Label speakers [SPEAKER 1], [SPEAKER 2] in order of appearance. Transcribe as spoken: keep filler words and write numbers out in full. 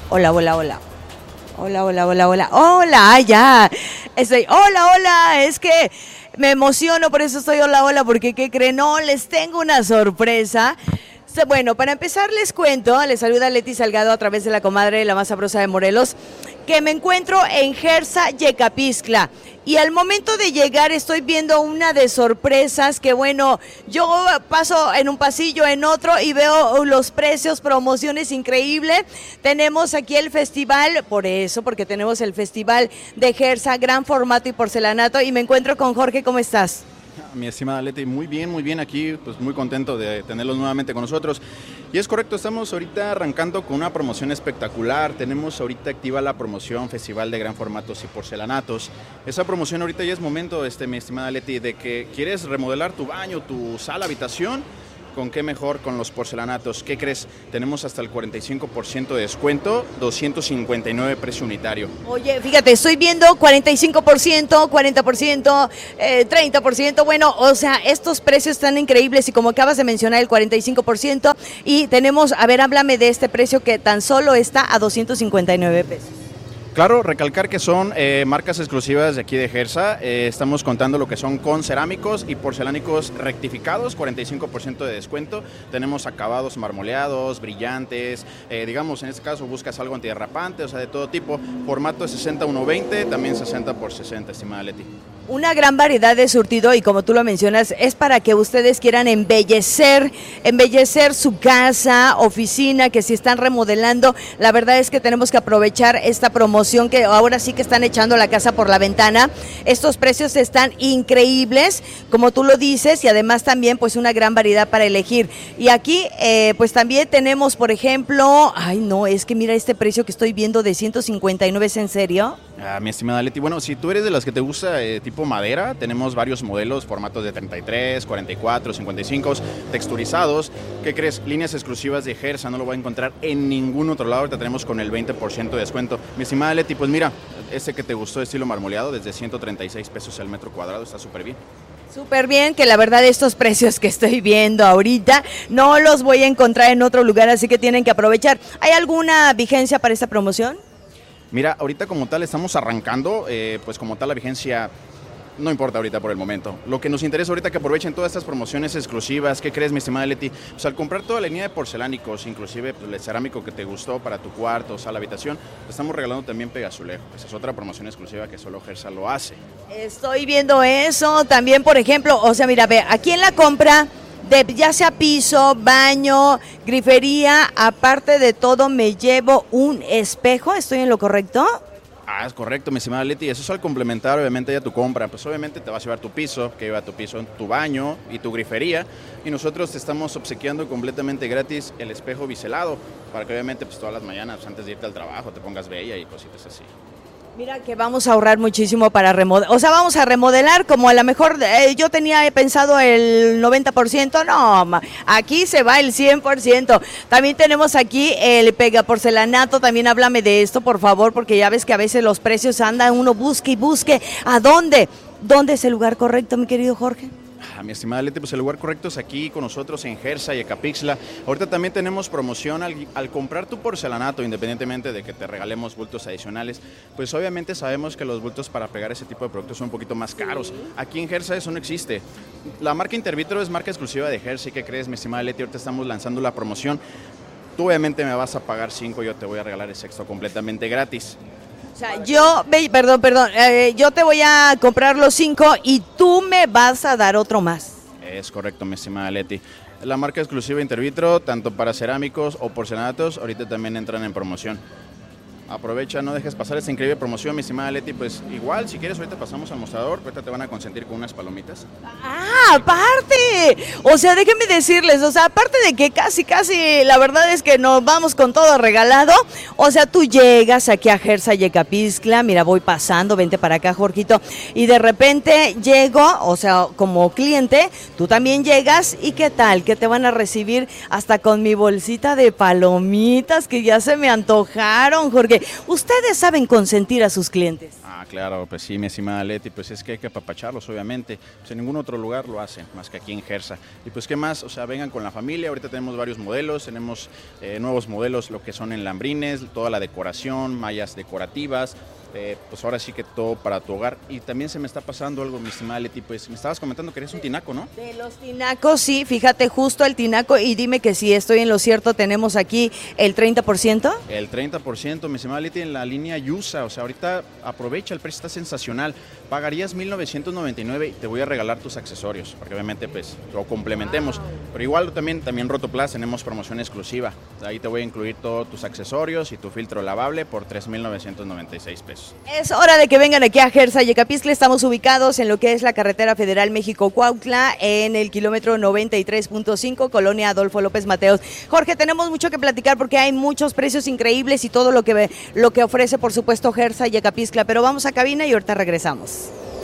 [SPEAKER 1] Hola, hola, hola. Hola, hola, hola, hola. Hola, ya. Estoy, hola, hola. Es que me emociono, por eso estoy hola, hola, porque ¿qué creen? No, les tengo una sorpresa. Bueno, para empezar les cuento, les saluda Leti Salgado a través de la comadre La Más Sabrosa de Morelos, que me encuentro en Gersa Yecapixtla. Y al momento de llegar estoy viendo una de sorpresas que, bueno, yo paso en un pasillo, en otro, y veo los precios, promociones increíbles. Tenemos aquí el festival, por eso, porque tenemos el festival de Gersa, gran formato y porcelanato, y me encuentro con Jorge. ¿Cómo estás?
[SPEAKER 2] Mi estimada Leti, muy bien, muy bien aquí, pues muy contento de tenerlos nuevamente con nosotros. Y es correcto, estamos ahorita arrancando con una promoción espectacular. Tenemos ahorita activa la promoción Festival de Gran Formatos y Porcelanatos. Esa promoción ahorita ya es momento, este, mi estimada Leti, de que quieres remodelar tu baño, tu sala, habitación. ¿Con qué mejor? Con los porcelanatos. ¿Qué crees? Tenemos hasta el cuarenta y cinco por ciento de descuento, doscientos cincuenta y nueve precio unitario.
[SPEAKER 1] Oye, fíjate, estoy viendo cuarenta y cinco por ciento, cuarenta por ciento, eh, treinta por ciento. Bueno, o sea, estos precios están increíbles y como acabas de mencionar, el cuarenta y cinco por ciento. Y tenemos, a ver, háblame de este precio que tan solo está a doscientos cincuenta y nueve pesos.
[SPEAKER 2] Claro, recalcar que son eh, marcas exclusivas de aquí de Gersa. Eh, estamos contando lo que son con cerámicos y porcelánicos rectificados, cuarenta y cinco por ciento de descuento. Tenemos acabados marmoleados, brillantes. Eh, digamos, en este caso buscas algo antiderrapante, o sea, de todo tipo. Formato sesenta a ciento veinte, también sesenta por sesenta, estimada Leti.
[SPEAKER 1] Una gran variedad de surtido y como tú lo mencionas, es para que ustedes quieran embellecer, embellecer su casa, oficina, que si están remodelando, la verdad es que tenemos que aprovechar esta promoción que ahora sí que están echando la casa por la ventana. Estos precios están increíbles, como tú lo dices, y además también pues una gran variedad para elegir. Y aquí eh, pues también tenemos, por ejemplo, ay no, es que mira este precio que estoy viendo de ciento cincuenta y nueve, ¿es en serio?
[SPEAKER 2] Ah, mi estimada Leti, bueno, si tú eres de las que te gusta eh, tipo madera, tenemos varios modelos, formatos de treinta y tres, cuarenta y cuatro, cincuenta y cinco, texturizados. ¿Qué crees? Líneas exclusivas de Gersa, no lo voy a encontrar en ningún otro lado, ahorita tenemos con el veinte por ciento de descuento. Mi estimada Leti, pues mira, este que te gustó de estilo marmoleado, desde ciento treinta y seis pesos al metro cuadrado, está súper bien.
[SPEAKER 1] Súper bien, que la verdad estos precios que estoy viendo ahorita no los voy a encontrar en otro lugar, así que tienen que aprovechar. ¿Hay alguna vigencia para esta promoción?
[SPEAKER 2] Mira, ahorita como tal estamos arrancando, eh, pues como tal la vigencia no importa ahorita por el momento. Lo que nos interesa ahorita es que aprovechen todas estas promociones exclusivas. ¿Qué crees, mi estimada Leti? Pues al comprar toda la línea de porcelánicos, inclusive pues, el cerámico que te gustó para tu cuarto, sala, habitación, te estamos regalando también Pegazulejo. Esa es otra promoción exclusiva que solo Gersa lo hace.
[SPEAKER 1] Estoy viendo eso. También, por ejemplo, o sea, mira, ve, aquí en la compra de ya sea piso, baño, grifería, aparte de todo me llevo un espejo. ¿Estoy en lo correcto?
[SPEAKER 2] Ah, es correcto, mi estimada Leti. Eso es al complementar, obviamente, ya tu compra. Pues obviamente te vas a llevar tu piso, que lleva tu piso en tu baño y tu grifería. Y nosotros te estamos obsequiando completamente gratis el espejo biselado, para que obviamente pues todas las mañanas, antes de irte al trabajo, te pongas bella y cositas así.
[SPEAKER 1] Mira que vamos a ahorrar muchísimo para remodelar, o sea, vamos a remodelar como a lo mejor eh, yo tenía pensado el noventa por ciento, no, aquí se va el cien por ciento. También tenemos aquí el pega porcelanato, también háblame de esto, por favor, porque ya ves que a veces los precios andan, uno busque y busque, ¿a dónde? ¿Dónde es el lugar correcto, mi querido Jorge?
[SPEAKER 2] Ah, mi estimada Leti, pues el lugar correcto es aquí con nosotros en Gersa y Yecapixtla. Ahorita también tenemos promoción al, al comprar tu porcelanato, independientemente de que te regalemos bultos adicionales, pues obviamente sabemos que los bultos para pegar ese tipo de productos son un poquito más caros. Aquí en Gersa eso no existe. La marca Intervitro es marca exclusiva de Gersa. ¿Y qué crees, mi estimada Leti? Ahorita estamos lanzando la promoción. Tú obviamente me vas a pagar cinco, yo te voy a regalar ese extra completamente gratis.
[SPEAKER 1] O sea, yo, perdón, perdón, eh, yo te voy a comprar los cinco y tú me vas a dar otro más.
[SPEAKER 2] Es correcto, mi estimada Leti. La marca exclusiva Intervitro, tanto para cerámicos o porcelanatos, ahorita también entran en promoción. Aprovecha, no dejes pasar esta increíble promoción, mi estimada Leti. Pues igual, si quieres, ahorita pasamos al mostrador, ahorita te van a consentir con unas palomitas.
[SPEAKER 1] Ah, aparte, o sea, déjenme decirles, o sea, aparte de que casi, casi, la verdad es que nos vamos con todo regalado, o sea, tú llegas aquí a Gersa Yecapixtla, mira, voy pasando, vente para acá, Jorgito, y de repente llego, o sea, como cliente, tú también llegas, y ¿qué tal? Que te van a recibir hasta con mi bolsita de palomitas, que ya se me antojaron, Jorge. porque ustedes saben consentir a sus clientes.
[SPEAKER 2] Ah, claro, pues sí, mi estimada Leti, pues es que hay que apapacharlos, obviamente. Pues en ningún otro lugar lo hacen, más que aquí en Gersa. Y pues, ¿qué más? O sea, vengan con la familia. Ahorita tenemos varios modelos, tenemos eh, nuevos modelos, lo que son en lambrines, toda la decoración, mallas decorativas. Eh, pues ahora sí que todo para tu hogar. Y también se me está pasando algo, mi estimada Leti, pues me estabas comentando que eres un tinaco, ¿no?
[SPEAKER 1] De los tinacos, sí, fíjate, justo el tinaco, y dime que si estoy en lo cierto, tenemos aquí el treinta por ciento.
[SPEAKER 2] El treinta por ciento, mi estimada Leti, en la línea Yusa. O sea, ahorita aprovecha, el precio está sensacional. Pagarías mil novecientos noventa y nueve y te voy a regalar tus accesorios, porque obviamente pues lo complementemos. Wow. Pero igual también, también Rotoplas tenemos promoción exclusiva. Ahí te voy a incluir todos tus accesorios y tu filtro lavable por tres mil novecientos noventa y seis pesos.
[SPEAKER 1] Es hora de que vengan aquí a Gersa Yecapiscle. Estamos ubicados en lo que es la carretera federal México-Cuautla, en el kilómetro noventa y tres punto cinco, colonia Adolfo López Mateos. Jorge, tenemos mucho que platicar porque hay muchos precios increíbles y todo lo que, lo que ofrece, por supuesto, Gersa Yecapiscle. Pero vamos a cabina y ahorita regresamos.